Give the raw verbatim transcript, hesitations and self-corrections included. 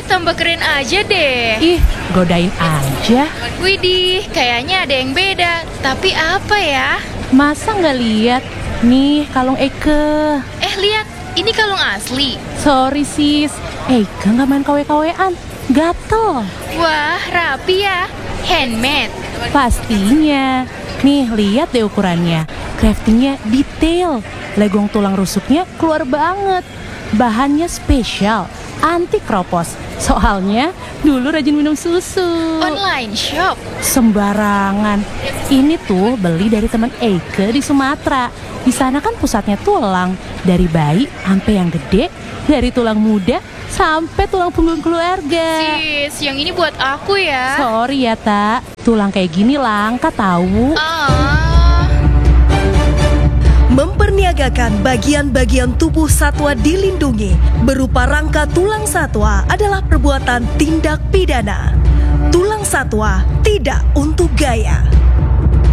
tambah keren aja deh. Ih, godain aja. Widih, kayaknya ada yang beda. Tapi apa ya? Masa nggak lihat? Nih, kalung Eike. Eh, lihat. Ini kalung asli. Sorry sis, Eike nggak main K W-K W-an. Gatel. Wah, rapi ya. Handmade. Pastinya. Nih, lihat deh ukurannya. Craftingnya detail. Legong tulang rusuknya keluar banget. Bahannya spesial, anti kropos. Soalnya dulu rajin minum susu. Online shop. Sembarangan. Ini tuh beli dari teman Eike di Sumatera. Di sana kan pusatnya tulang. Dari bayi sampai yang gede, dari tulang muda sampai tulang punggung keluarga. Sis, yang ini buat aku ya. Sorry ya, Tak. Tulang kayak gini langka tahu. Ah. Memperniagakan bagian-bagian tubuh satwa dilindungi berupa rangka tulang satwa adalah perbuatan tindak pidana. Tulang satwa tidak untuk gaya.